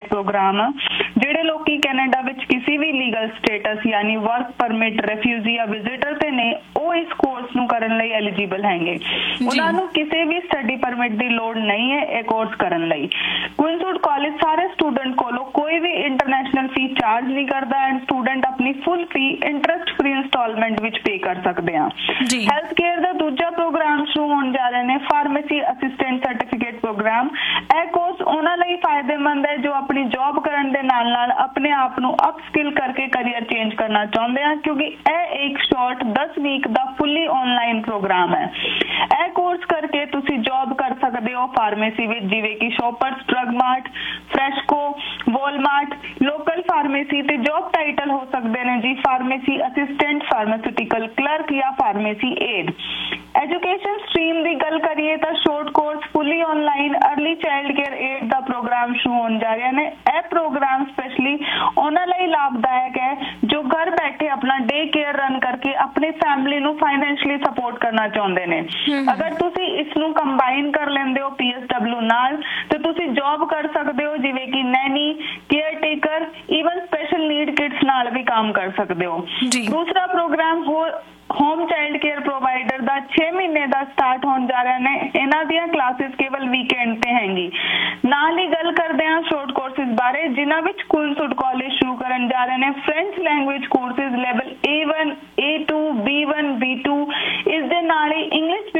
programme ਜਿਹੜੇ ਲੋਕੀ Canada ਵਿੱਚ ਕਿਸੇ ਵੀ ਲੀਗਲ ਸਟੇਟਸ ਯਾਨੀ ਵਰਕ ਪਰਮਿਟ ਰੈਫਿਊਜੀ ਜਾਂ ਵਿਜ਼ਿਟਰ ਤੇ ਨੇ ਉਹ ਇਸ ਕੋਰਸ ਨੂੰ ਕਰਨ ਲਈ ਐਲੀਜੀਬਲ ਹੈਗੇ ਉਹਨਾਂ ਨੂੰ ਕਿਸੇ ਵੀ ਸਟੱਡੀ ਪਰਮਿਟ ਦੀ ਲੋੜ ਨਹੀਂ ਹੈ ਇਹ ਕੋਰਸ ਕਰਨ ਲਈ ਕੁਇਨਸਵੁਡ ਕਾਲਜ ਸਾਰੇ ਸਟੂਡੈਂਟ ਕੋਲੋਂ ਕੋਈ ਵੀ ਇੰਟਰਨੈਸ਼ਨਲ ਫੀ ਚਾਰਜ ਨਹੀਂ ਕਰਦਾ ਐਂਡ ਸਟੂਡੈਂਟ ਆਪਣੀ ਫੁੱਲ ਫੀ ਇੰਟਰਸਟ ਫ੍ਰੀ ਇੰਸਟਾਲਮੈਂਟ ਵਿੱਚ ਪੇ ਕਰ ਸਕਦੇ ਆ ਹੈਲਥ ਕੇਅਰ ਦਾ ਦੂਜਾ ਪ੍ਰੋਗਰਾਮ ਸ਼ੁਰੂ ਹੋਣ ਜਾ ਰਹੇ ਨੇ ਫਾਰਮੇਸੀ ਅਸਿਸਟੈਂਟ ਸਰਟੀਫਿਕੇਟ ਪ੍ਰੋਗਰਾਮ ਇਹ ਕੋਰਸ ਉਹਨਾਂ ਲਈ ਫਾਇਦੇਮੰਦ ਹੈ ਜੋ ਆਪਣੀ ਜੌਬ ਕਰਨ ਦੇ ਨਾਲ ਨਾਲ ਆਪਣੇ ਆਪ ਨੂੰ ਅਪ ਸਕਿਲ ਕਰਕੇ ਕਰੀਅਰ ਚੇਂਜ ਕਰਨਾ ਚਾਹੁੰਦੇ ਆ ਕਿਉਂਕਿ ਇਹ ਇੱਕ ਸ਼ਾਰਟ 10 ਵੀਕ ਦਾ ਫੁੱਲੀ ਆਨਲਾਈਨ ਪ੍ਰੋਗਰਾਮ ਹੈ ਇਹ ਕੋਰਸ ਕਰਕੇ ਤੁਸੀਂ ਜੌਬ ਕਰ ਸਕਦੇ ਹੋ ਫਾਰਮੇਸੀ ਵਿੱਚ ਜਿਵੇਂ ਕਿ shoppers drug mart ਫਰੈਸ਼ਕੋ ਵੋਲਮਾਰਟ local pharmacy ਤੇ ਜੌਬ ਟਾਈਟਲ ਹੋ ਸਕਦੇ ਨੇ ਜੀ ਫਾਰਮੇਸੀ ਅਸਿਸਟੈਂਟ ਫਾਰਮਾਸਿਊਟੀਕਲ ਕਲਰਕ ਜਾਂ ਫਾਰਮੇਸੀ ਏਡ एजुकेशन स्ट्रीम की गल करिए तो short course fully online early child care add का प्रोग्राम शुरू होने जा रहे हैं यह प्रोग्राम स्पेशली उन्होंने लाभदायक है जो घर बैठे अपना डे केयर रन करके अपनी फैमिली नू फाइनेंशियली सपोर्ट करना चाहते हैं अगर तुसी इसनू कंबाइन कर लेंदे हो PSW नाल तो तुसी जॉब कर सकते हो जिवें कि Naini care taker even special need kids नाल भी काम कर सकते हो दूसरा प्रोग्राम हो होम चाइल्ड केयर प्रोवाइडर ਦਾ 6 ਮਹੀਨੇ ਦਾ ਸਟਾਰਟ ਹੋਣ ਜਾ ਰਿਹਾ ਨੇ ਇਹਨਾਂ ਦੀਆਂ ਕਲਾਸਿਸ ਕੇਵਲ ਵੀਕਐਂਡ ਤੇ ਹੈਗੀ ਨਾਲ ਹੀ ਗੱਲ ਕਰਦੇ ਹਾਂ ਸ਼ਾਰਟ ਕੋਰਸਿਸ ਬਾਰੇ ਜਿਨ੍ਹਾਂ ਵਿੱਚ ਕੁਇਨਸਵੁਡ ਕਾਲਜ ਸ਼ੁਰੂ ਕਰਨ ਜਾ ਰਹੇ ਨੇ French language courses level A1 A2 B1 B2 ਇਸ ਦੇ ਨਾਲ ਹੀ ਇੰਗਲਿਸ਼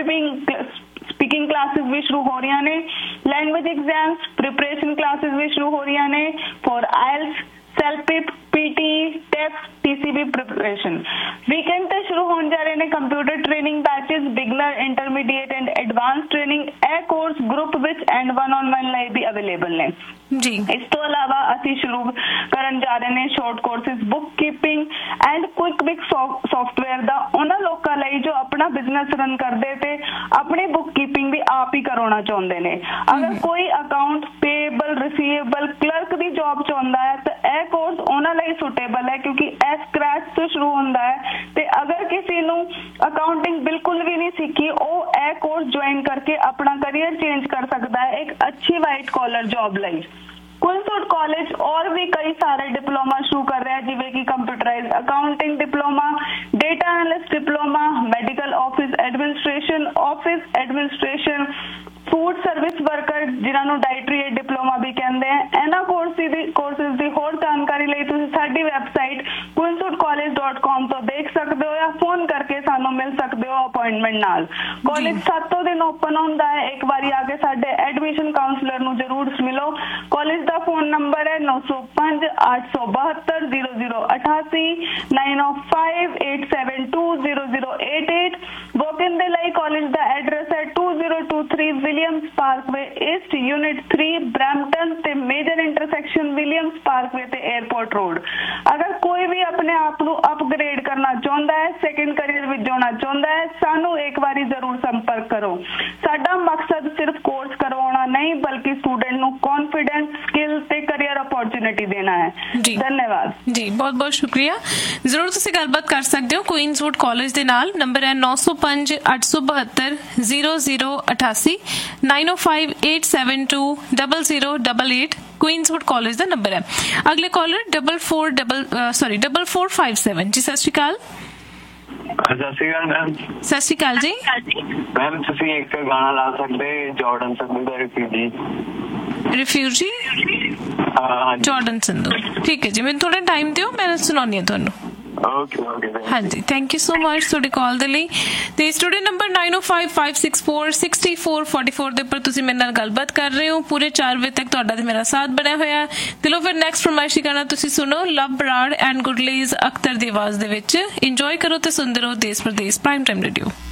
स्पीकिंग क्लासेस भी शुरू हो रही ने लैंग्वेज एग्जाम्स प्रिपरेशन क्लासेस भी शुरू हो रही ने for IELTS self PT test TCB preparation weekend पे शुरू होने जा रहे हैं computer training batches beginner intermediate and advance training A course group which and 1-on-1 ਲਈ भी अवेलेबल ने जी इस तो अलावा ਅਸੀਂ शुरू ਕਰਨ ਜਾ ਰਹੇ ਨੇ short courses book keeping and quick ਬਿਕ software ਦਾ ਉਹਨਾਂ ਲੋਕਾਂ ਲਈ ਜੋ ਆਪਣਾ ਬਿਜ਼ਨਸ ਰਨ ਕਰਦੇ ਤੇ ਆਪਣੀ ਬੁੱਕ ਕੀਪਿੰਗ ਵੀ ਆਪ ਹੀ ਕਰਾਉਣਾ ਚਾਹੁੰਦੇ ਨੇ ਅਗਰ ਕੋਈ ਅਕਾਊਂਟ ਪੇਏਬਲ ਰਿਸੀਵੇਬਲ ਕਲਰਕ ਦੀ ਜੌਬ ਚਾਹੁੰਦਾ ਹੈ ਤਾਂ ਇਹ ਕੋਰਸ ਉਹਨਾਂ ਲਈ ਸੁਟੇਬਲ ਹੈ ਕਿਉਂਕਿ ਇਹ ਸਕ੍ਰੈਚ ਤੋਂ ਸ਼ੁਰੂ ਹੁੰਦਾ ਹੈ ਤੇ ਅਗਰ ਕਿਸੇ ਨੂੰ ਅਕਾਊਂਟਿੰਗ ਬਿਲਕੁਲ ਵੀ ਨਹੀਂ ਸਿੱਖੀ ਉਹ ਇਹ ਕੋਰਸ ਜੁਆਇਨ ਕਰਕੇ ਆਪਣਾ ਕਰੀਅਰ ਚੇਂਜ ਕਰ ਸਕਦਾ ਹੈ ਇੱਕ अच्छी वाइट कॉलर जॉब ਲਈ ਕੁਇਨਸਵੁਡ ਕਾਲਜ और भी कई सारे डिप्लोमा शुरू कर रहा है जिਵੇਂ कि computerised accounting diploma data analyst diploma medical office administration food service worker जिन्हां ਨੂੰ ਡਾਈਟਰੀ ਏਡ ਡਿਪਲੋਮਾ ਵੀ ਕਹਿੰਦੇ ਆ ਇਹਨਾਂ ਕੋਰਸਿਸ ਦੀ ਹੋਰ ਜਾਣਕਾਰੀ ਲਈ ਤੁਸੀਂ ਸਾਡੀ ਵੈਬਸਾਈਟ queenswoodcollege.com ਤੋਂ ਦੇਖ ਸਕਦੇ ਹੋ ਜਾਂ ਫੋਨ ਕਰਕੇ ਸਾਨੂੰ ਮਿਲ ਸਕਦੇ ਹੋ ਅਪਾਇੰਟਮੈਂਟ ਨਾਲ ਕਾਲਜ 7 ਦਿਨ ਓਪਨ ਹੁੰਦਾ ਹੈ ਇੱਕ ਵਾਰੀ ਆ ਕੇ ਸਾਡੇ ਐਡਮਿਸ਼ਨ ਕਾਉਂਸਲਰ ਨੂੰ ਜ਼ਰੂਰ ਮਿਲੋ ਕਾਲਜ ਦਾ ਫੋਨ ਨੰਬਰ ਹੈ 9058720088 9058720088 ਵੋਕ-ਇਨ ਦੇ ਲਈ ਕਾਲਜ ਦਾ ਐਡਰੈਸ ਹੈ 2023 Williams Parkway East unit 3 Brampton ਤੇ ਮੇਜਰ ਇੰਟਰਸੈਕਸ਼ਨ ਵਿਲੀਅਮਸ ਪਾਰਕਵੇ ਤੇ 에ਅਰਪੋਰਟ ਰੋਡ ਅਗਰ ਕੋਈ ਵੀ ਆਪਣੇ ਆਪ ਨੂੰ ਅਪਗ੍ਰੇਡ ਕਰਨਾ ਚਾਹੁੰਦਾ ਹੈ ਸੈਕੰਡ ਕਰੀਅਰ ਵਿੱਚ ਜਾਣਾ ਚਾਹੁੰਦਾ ਹੈ ਸਾਨੂੰ ਇੱਕ ਵਾਰੀ ਜ਼ਰੂਰ ਸੰਪਰਕ ਕਰੋ ਸਾਡਾ ਮਕਸਦ ਸਿਰਫ ਕੋਰਸ ਕਰਵਾਉਣਾ ਨਹੀਂ ਬਲਕਿ ਸਟੂਡੈਂਟ ਨੂੰ ਕੌਨਫੀਡੈਂਸ ਸਕਿੱਲ ਤੇ ਕਰੀਅਰ ਅਪੋਰਚੁਨਿਟੀ ਦੇਣਾ ਹੈ ਜੀ ਧੰਨਵਾਦ ਜੀ ਬਹੁਤ ਬਹੁਤ ਸ਼ੁਕਰੀਆ ਜ਼ਰੂਰ ਤੁਸੀਂ ਗੱਲਬਾਤ ਕਰ ਸਕਦੇ ਹੋ ਕੁਈਨਸਵੁਡ ਕਾਲਜ ਦੇ ਨਾਲ ਨੰਬਰ ਹੈ 9058720088 9058720088 ਕੁਈਨਸਵੁਡ ਕਾਲਜ ਦਾ ਨੰਬਰ ਹੈ ਅਗਲੇ ਕਾਲਰ 4457 ਜੀ ਸਤਿ ਸ਼੍ਰੀ ਅਕਾਲ ਸਤਿ ਸ਼੍ਰੀ ਅਕਾਲ ਮੈਮ ਸਤਿ ਸ਼੍ਰੀ ਅਕਾਲ ਜੀ ਮੈਮ ਤੁਸੀਂ ਇੱਕ ਗਾਣਾ ਲਾ ਸਕਦੇ ਜਾਰਡਨ ਸੰਧੂ ਦਾ ਰਿਫਿਊਜੀ ਜਾਰਡਨ ਸੰਧੂ ਠੀਕ ਹੈ ਜੀ ਮੈਨੂੰ ਥੋੜਾ ਟਾਈਮ ਦਿਓ ਮੈਂ ਸੁਣਾਉਣੀ ਹਾਂ ਤੁਹਾਨੂੰ ਹਾਂਜੀ ਥੈਂਕ ਯੂ ਸੋ ਮਚ ਤੁਹਾਡੀ ਕਾਲ ਦੇ ਲਈ ਤੇ ਸਟੂਡੀਓ ਨੰਬਰ 9055646444 ਦੇ ਉੱਪਰ ਤੁਸੀਂ ਮੇਰੇ ਨਾਲ ਗੱਲਬਾਤ ਕਰ ਰਹੇ ਹੋ ਪੂਰੇ 4 ਵਜੇ ਤੱਕ ਤੁਹਾਡਾ ਤੇ ਮੇਰਾ ਸਾਥ ਬਣਿਆ ਹੋਇਆ ਚਲੋ ਫਿਰ ਨੈਕਸਟ ਫਰਮਾਇਸ਼ੀ ਗਾਣਾ ਤੁਸੀਂ ਸੁਣੋ ਲਵ ਬਰਾੜ ਐਂਡ ਗੁਰਲੀਜ਼ ਅਖਤਰ ਦੀ ਆਵਾਜ਼ ਦੇ ਵਿੱਚ ਇੰਜੋਏ ਕਰੋ ਤੇ ਸੁਣਦੇ ਰਹੋ ਦੇਸ਼ ਪ੍ਰਦੇਸ਼ ਪ੍ਰਾਈਮ ਟਾਈਮ ਰੇਡੀਓ